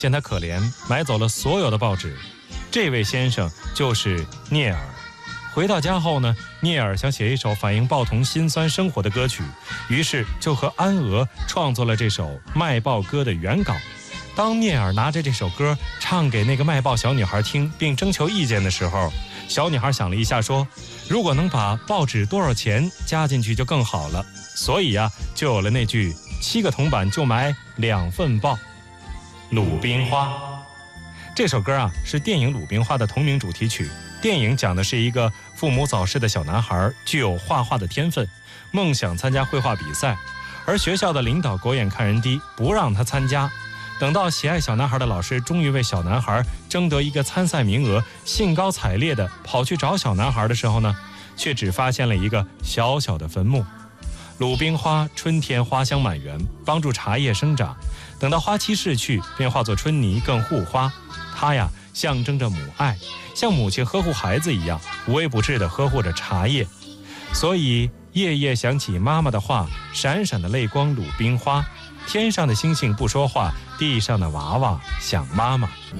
见他可怜，买走了所有的报纸。这位先生就是聂耳。回到家后呢，聂耳想写一首反映报童辛酸生活的歌曲，于是就和安娥创作了这首卖报歌的原稿。当聂耳拿着这首歌唱给那个卖报小女孩听，并征求意见的时候，小女孩想了一下说，如果能把报纸多少钱加进去就更好了，所以就有了那句7个铜板就买2份报。鲁冰花这首歌是电影《鲁冰花》的同名主题曲。电影讲的是一个父母早逝的小男孩，具有画画的天分，梦想参加绘画比赛，而学校的领导狗眼看人低，不让他参加。等到喜爱小男孩的老师终于为小男孩争得一个参赛名额，兴高采烈地跑去找小男孩的时候呢，却只发现了一个小小的坟墓。鲁冰花春天花香满园，帮助茶叶生长，等到花期逝去，便化作春泥更护花。它象征着母爱，像母亲呵护孩子一样，无微不至地呵护着茶叶。所以夜夜想起妈妈的话，闪闪的泪光鲁冰花，天上的星星不说话，地上的娃娃想妈妈。